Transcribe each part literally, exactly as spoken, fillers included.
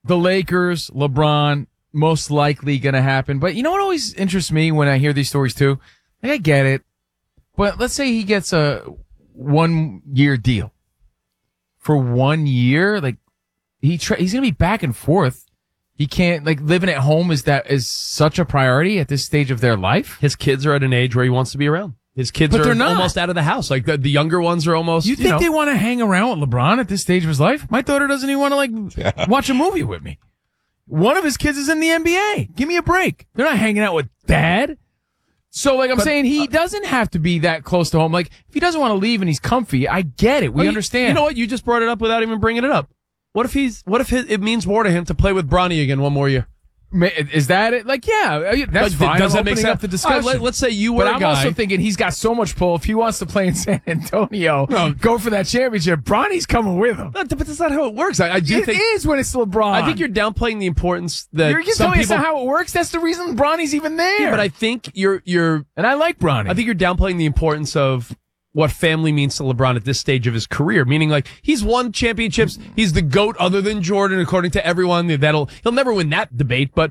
the Lakers, LeBron, most likely going to happen. But you know what always interests me when I hear these stories too? Like, I get it. But let's say he gets a one-year deal. For one year, like, he tra- he's going to be back and forth. He can't, like, living at home is that is such a priority at this stage of their life. His kids are at an age where he wants to be around. His kids but are they're not. almost out of the house. Like, the, the younger ones are almost, you, you think know. they want to hang around with LeBron at this stage of his life? My daughter doesn't even want to, like, yeah. watch a movie with me. One of his kids is in the N B A. Give me a break. They're not hanging out with dad. So, like I'm but, saying, he uh, doesn't have to be that close to home. Like, if he doesn't want to leave and he's comfy, I get it. We well, understand. You, you know what? You just brought it up without even bringing it up. What if he's? What if his, it means more to him to play with Bronny again one more year? Is that it? Like, yeah, that's like, fine. Does I'm that make sense? Up the discussion. Right, let, let's say you were but a I'm guy. also thinking he's got so much pull. If he wants to play in San Antonio, no. go for that championship, Bronny's coming with him. But that's not how it works. I, I do it think it is when it's LeBron. I think you're downplaying the importance that you're some telling people. Us how it works. That's the reason Bronny's even there. Yeah, but I think you're you're, and I like Bronny. I think you're downplaying the importance of what family means to LeBron at this stage of his career. Meaning, like, he's won championships. He's the GOAT other than Jordan, according to everyone. That'll he'll never win that debate, but.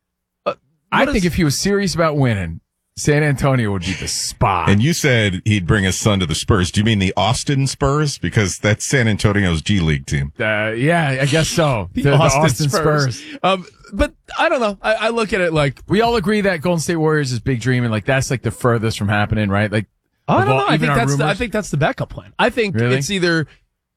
I is, think if he was serious about winning, San Antonio would be the spot. And you said he'd bring his son to the Spurs. Do you mean the Austin Spurs? Because that's San Antonio's G League team. Uh, yeah, I guess so. the, the, Austin, the Austin Spurs. Spurs. Um, but I don't know. I, I look at it like we all agree that Golden State Warriors is big dream, and like that's like the furthest from happening, right? Like I don't know. I think that's the, I think that's the backup plan. I think really? It's either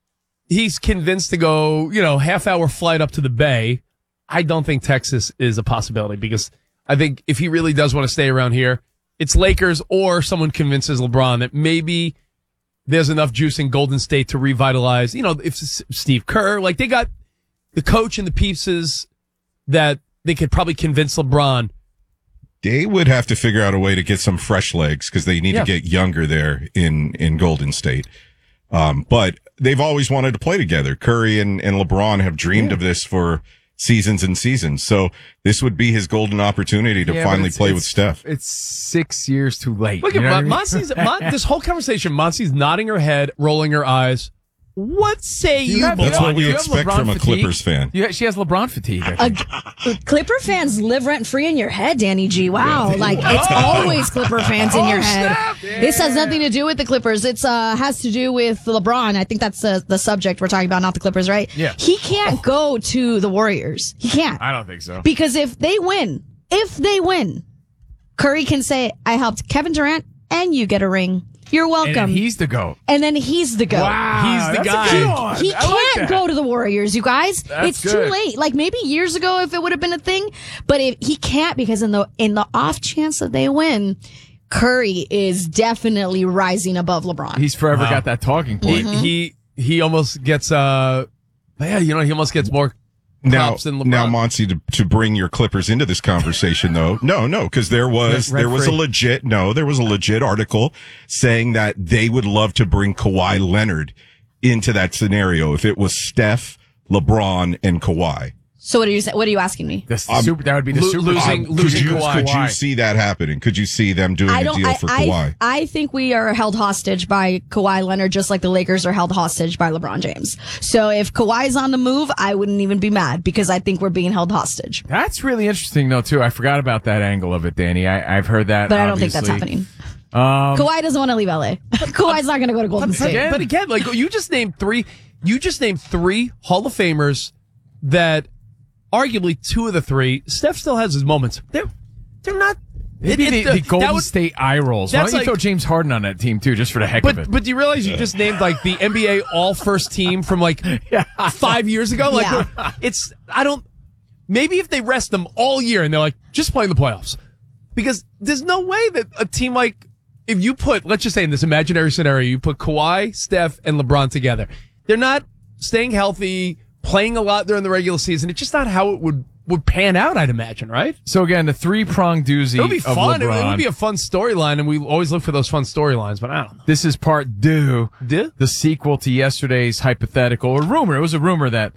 he's convinced to go, you know, half hour flight up to the Bay. I don't think Texas is a possibility because. I think if he really does want to stay around here, it's Lakers or someone convinces LeBron that maybe there's enough juice in Golden State to revitalize, you know, if Steve Kerr, like they got the coach and the pieces that they could probably convince LeBron. They would have to figure out a way to get some fresh legs because they need yeah. to get younger there in, in Golden State. Um, but they've always wanted to play together. Curry and, and LeBron have dreamed yeah. of this for seasons and seasons. So this would be his golden opportunity to yeah, finally it's, play it's, with Steph. It's six years too late. Look at Mon- I mean? Monsi's, Mon- this whole conversation, Monsi's nodding her head, rolling her eyes. What say you? you have, That's you what we you expect from a fatigue? Clippers fan. You, she has LeBron fatigue. Uh, Clipper fans live rent free in your head, Danny G. Wow, like it's always Clipper fans in your head. Snap, yeah. This has nothing to do with the Clippers. It's uh has to do with LeBron. I think that's uh, the subject we're talking about, not the Clippers, right? Yeah. He can't go to the Warriors. He can't. I don't think so. Because if they win, if they win, Curry can say, "I helped Kevin Durant, and you get a ring." You're welcome. And he's the GOAT. And then he's the GOAT. Wow, he's the that's guy. A good one. He I like can't that. go to the Warriors, you guys. That's it's good. too late. Like maybe years ago if it would have been a thing, but if he can't because in the in the off chance that they win, Curry is definitely rising above LeBron. He's forever Wow. got that talking point. He, he he almost gets uh yeah, you know, he almost gets more Now, props than LeBron. now, Monty, to, to bring your Clippers into this conversation, though, no, no, because there was Rent there was a free. legit no, there was a legit article saying that they would love to bring Kawhi Leonard into that scenario if it was Steph, LeBron, and Kawhi. So what are you sa- what are you asking me? That's the Um, super, that would be the lo- super losing- Um, losing could you, Kawhi. could you see that happening? Could you see them doing I a don't. deal I, for I, Kawhi? I think we are held hostage by Kawhi Leonard, just like the Lakers are held hostage by LeBron James. So if Kawhi's on the move, I wouldn't even be mad because I think we're being held hostage. That's really interesting, though, too. I forgot about that angle of it, Danny. I, I've heard that. But I don't think that's obviously. happening. Um, Kawhi doesn't want to leave L A. Kawhi's not going to go to Golden But State. again, but again, like you just named three, you just named three Hall of Famers that arguably two of the three, Steph still has his moments. They're they're not. Maybe it, the, it, the that Golden would- State eye rolls. Why that's don't you like- throw James Harden on that team, too, just for the heck of it? But but do you realize you just named like the N B A All First Team from like five years ago? Like Yeah. it's I don't. Maybe if they rest them all year and they're like just playing the playoffs, because there's no way that a team like if you put let's just say in this imaginary scenario you put Kawhi, Steph, and LeBron together, they're not staying healthy, playing a lot during the regular season. It's just not how it would. would pan out, I'd imagine, right? So again, the three-pronged doozy It would be of fun. It would, it LeBron. would be a fun storyline, and we always look for those fun storylines, but I don't know. This is part deux, Deux? the sequel to yesterday's hypothetical or rumor. It was a rumor that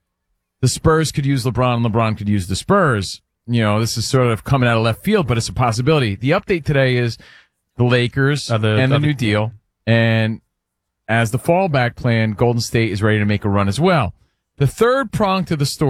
the Spurs could use LeBron and LeBron could use the Spurs. You know, this is sort of coming out of left field, but it's a possibility. The update today is the Lakers Uh, the- and the uh, new deal. And as the fallback plan, Golden State is ready to make a run as well. The third prong to the story